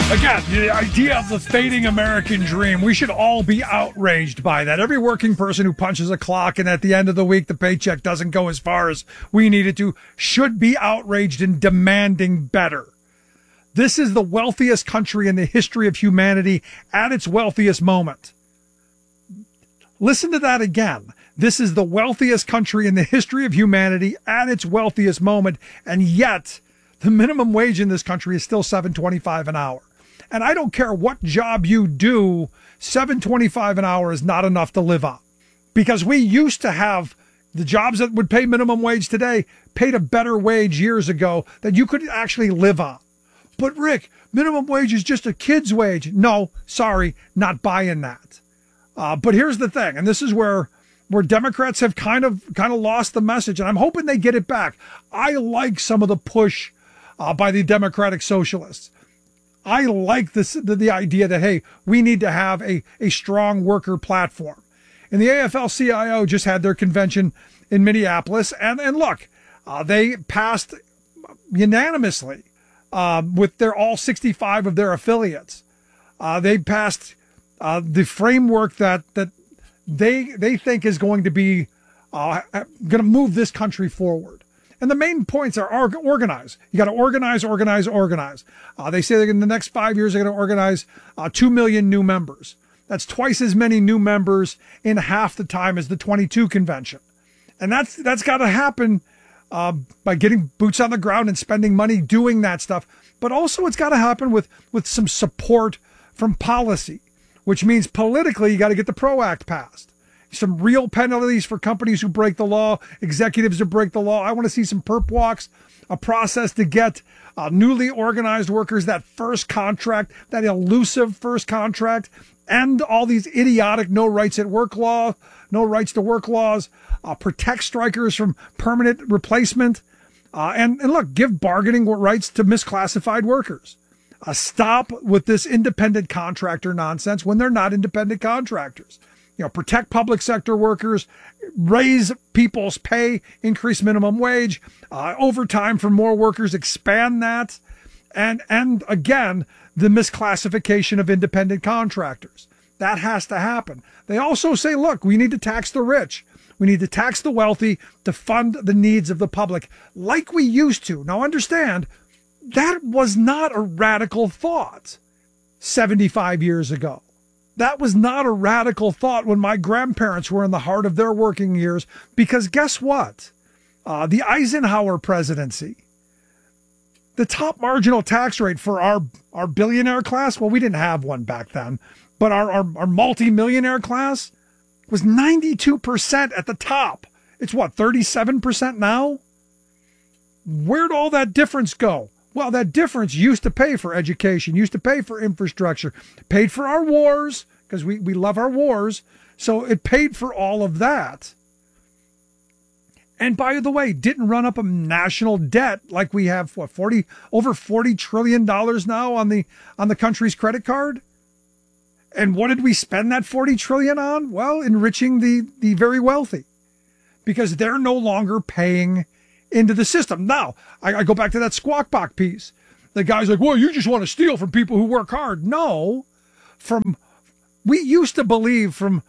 Again, the idea of the fading American dream, we should all be outraged by that. Every working person who punches a clock and at the end of the week the paycheck doesn't go as far as we need it to should be outraged and demanding better. This is the wealthiest country in the history of humanity at its wealthiest moment. Listen to that again. This is the wealthiest country in the history of humanity at its wealthiest moment, and yet the minimum wage in this country is still $7.25 an hour. And I don't care what job you do, $7.25 an hour is not enough to live on. Because we used to have the jobs that would pay minimum wage today paid a better wage years ago that you could actually live on. But Rick, minimum wage is just a kid's wage. No, sorry, not buying that. But here's the thing, and this is where Democrats have kind of lost the message, and I'm hoping they get it back. I like some of the push by the Democratic Socialists. I like the idea that, hey, we need to have a strong worker platform. And the AFL-CIO just had their convention in Minneapolis, and look, they passed unanimously with all 65 of their affiliates. They passed the framework that they think is going to be going to move this country forward. And the main points are organize. You got to organize. They say that in the next 5 years, they're going to organize 2 million new members. That's twice as many new members in half the time as the 22 convention. And that's got to happen by getting boots on the ground and spending money doing that stuff. But also it's got to happen with some support from policy, which means politically you got to get the PRO Act passed. Some real penalties for companies who break the law, executives who break the law. I want to see some perp walks, a process to get newly organized workers that first contract, that elusive first contract, end all these idiotic no rights at work law, no rights to work laws, protect strikers from permanent replacement, and look, give bargaining rights to misclassified workers. Stop with this independent contractor nonsense when they're not independent contractors. Protect public sector workers, raise people's pay, increase minimum wage, overtime for more workers, expand that, and again, the misclassification of independent contractors. That has to happen. They also say, look, we need to tax the rich. We need to tax the wealthy to fund the needs of the public like we used to. Now understand, that was not a radical thought 75 years ago. That was not a radical thought when my grandparents were in the heart of their working years, because guess what? The Eisenhower presidency, the top marginal tax rate for our billionaire class, well, we didn't have one back then, but our multi-millionaire class was 92% at the top. It's what, 37% now? Where'd all that difference go? Well, that difference used to pay for education, used to pay for infrastructure, paid for our wars, because we love our wars. So it paid for all of that. And by the way, didn't run up a national debt like we have, over $40 trillion now on the country's credit card. And what did we spend that $40 trillion on? Well, enriching the very wealthy, because they're no longer paying into the system. Now, I go back to that Squawk Box piece. The guy's like, well, you just want to steal from people who work hard. No, we used to believe from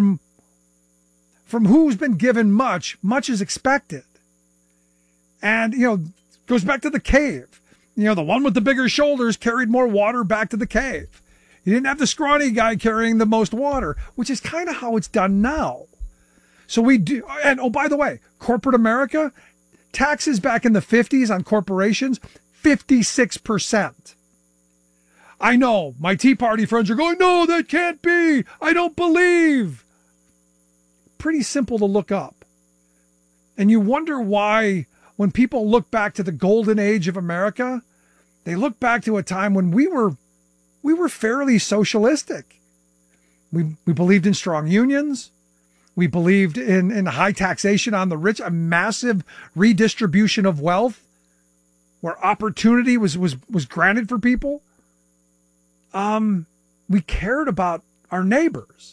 who's been given much is expected. And, goes back to the cave. The one with the bigger shoulders carried more water back to the cave. You didn't have the scrawny guy carrying the most water, which is kind of how it's done now. So we do. And, oh, by the way, corporate America, taxes back in the 50s on corporations, 56%. I know my Tea Party friends are going, no, that can't be. I don't believe. Pretty simple to look up. And you wonder why, when people look back to the golden age of America, they look back to a time when we were fairly socialistic. We believed in strong unions. We believed in high taxation on the rich, a massive redistribution of wealth where opportunity was granted for people. We cared about our neighbors.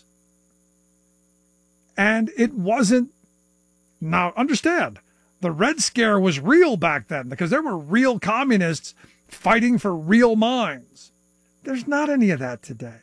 And it wasn't, now understand, the Red Scare was real back then because there were real communists fighting for real mines. There's not any of that today.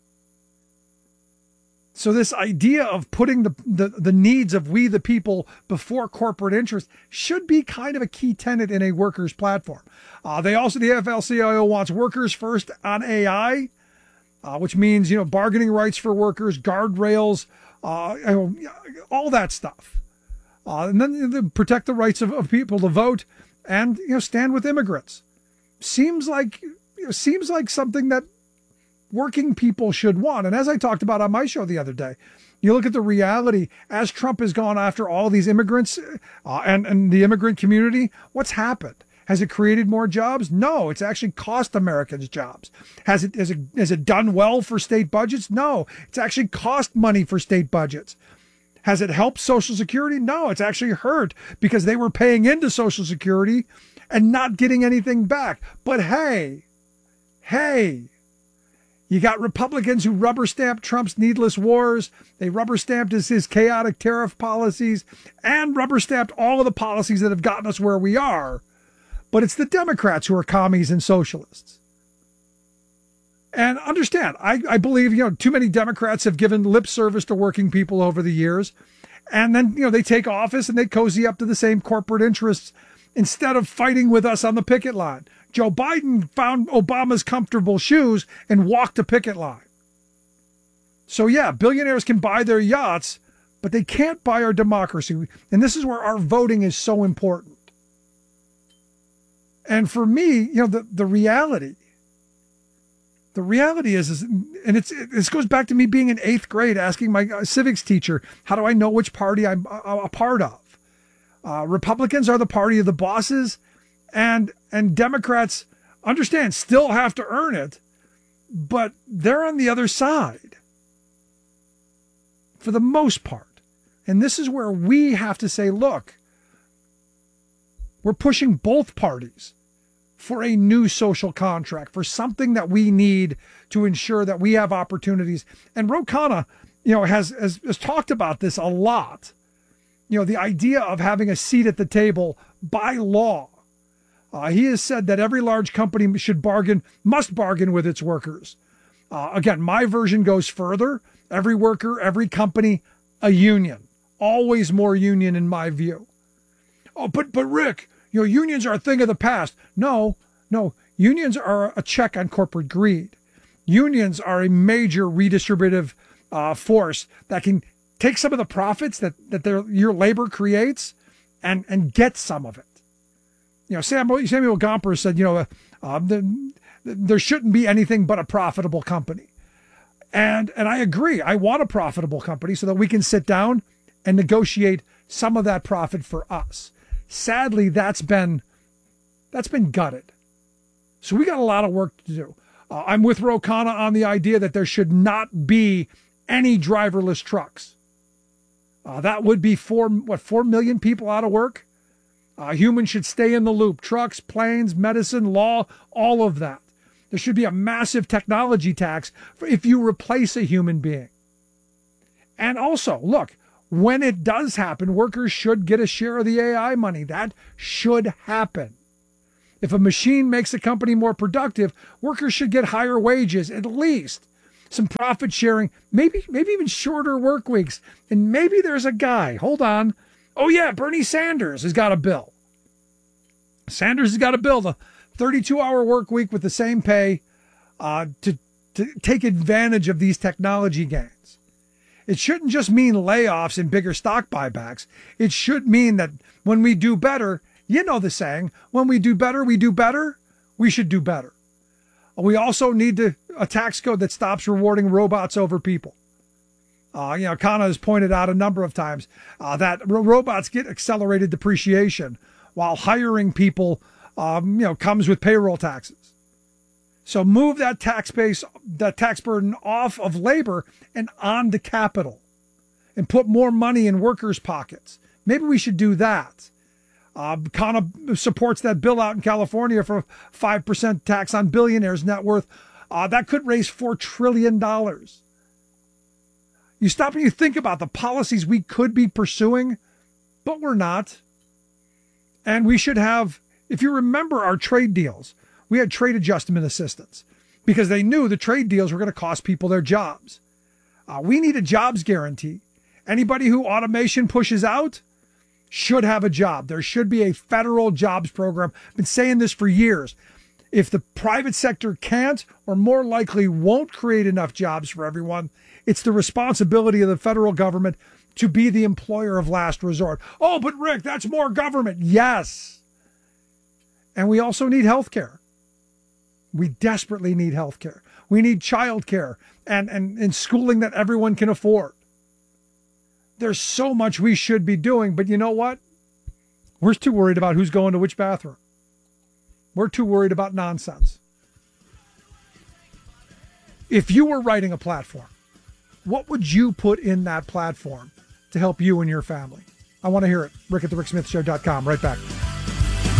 So this idea of putting the needs of we the people before corporate interest should be kind of a key tenet in a workers' platform. The AFL-CIO wants workers first on AI, which means, bargaining rights for workers, guardrails, all that stuff. And then protect the rights of people to vote and, stand with immigrants. Seems like something that working people should want. And as I talked about on my show the other day, you look at the reality as Trump has gone after all these immigrants and the immigrant community. What's happened? Has it created more jobs? No, it's actually cost Americans jobs. Has it done well for state budgets? No, it's actually cost money for state budgets. Has it helped Social Security? No, it's actually hurt because they were paying into Social Security and not getting anything back. But hey, you got Republicans who rubber stamped Trump's needless wars. They rubber stamped his chaotic tariff policies and rubber stamped all of the policies that have gotten us where we are. But it's the Democrats who are commies and socialists. And understand, I believe, too many Democrats have given lip service to working people over the years. And then, they take office and they cozy up to the same corporate interests instead of fighting with us on the picket line. Joe Biden found Obama's comfortable shoes and walked a picket line. So yeah, billionaires can buy their yachts, but they can't buy our democracy. And this is where our voting is so important. And for me, the reality is, and this goes back to me being in 8th grade, asking my civics teacher, how do I know which party I'm a part of? Republicans are the party of the bosses, and Democrats, understand, still have to earn it, but they're on the other side for the most part. And this is where we have to say, look, we're pushing both parties for a new social contract, for something that we need to ensure that we have opportunities. And Ro Khanna, has talked about this a lot. The idea of having a seat at the table by law. He has said that every large company must bargain with its workers. Again, my version goes further. Every worker, every company, a union. Always more union in my view. Oh, but Rick, unions are a thing of the past. No. Unions are a check on corporate greed. Unions are a major redistributive force that can take some of the profits that your labor creates and get some of it. Samuel Gompers said, there shouldn't be anything but a profitable company. And I agree. I want a profitable company so that we can sit down and negotiate some of that profit for us. Sadly, that's been gutted. So we got a lot of work to do. I'm with Ro Khanna on the idea that there should not be any driverless trucks. That would be 4 million people out of work? Humans should stay in the loop. Trucks, planes, medicine, law, all of that. There should be a massive technology tax if you replace a human being. And also, look, when it does happen, workers should get a share of the AI money. That should happen. If a machine makes a company more productive, workers should get higher wages, at least. Some profit sharing, maybe even shorter work weeks. And maybe there's a guy, hold on. Oh yeah, Bernie Sanders has got a bill. Sanders has got a bill, the 32-hour work week with the same pay to take advantage of these technology gains. It shouldn't just mean layoffs and bigger stock buybacks. It should mean that when we do better, you know the saying, when we do better, we should do better. We also need a tax code that stops rewarding robots over people. Khanna has pointed out a number of times that robots get accelerated depreciation while hiring people, comes with payroll taxes. So move that tax burden off of labor and onto capital and put more money in workers' pockets. Maybe we should do that. Khanna supports that bill out in California for 5% tax on billionaires' net worth. That could raise $4 trillion. You stop and you think about the policies we could be pursuing, but we're not. And we should have, if you remember our trade deals, we had trade adjustment assistance. because they knew the trade deals were going to cost people their jobs. We need a jobs guarantee. Anybody who automation pushes out should have a job. There should be a federal jobs program. I've been saying this for years. If the private sector can't, or more likely won't, create enough jobs for everyone, it's the responsibility of the federal government to be the employer of last resort. Oh, but Rick, that's more government. Yes. And we also need health care. We desperately need health care. We need child care and schooling that everyone can afford. There's so much we should be doing, but you know what? We're too worried about who's going to which bathroom. We're too worried about nonsense. If you were writing a platform, what would you put in that platform to help you and your family? I want to hear it. Rick at thericksmithshow.com. Right back.